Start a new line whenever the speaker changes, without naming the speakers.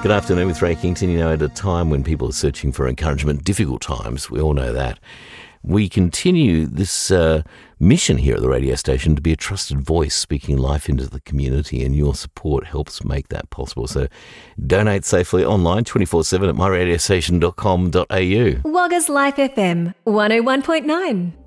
Good afternoon with Ray Kingston. You know, at a time when people are searching for encouragement, difficult times, we all know that. We continue this mission here at the radio station to be a trusted voice speaking life into the community, and your support helps make that possible. So donate safely online 24/7 at myradiostation.com.au.
Wagga's Life FM 101.9.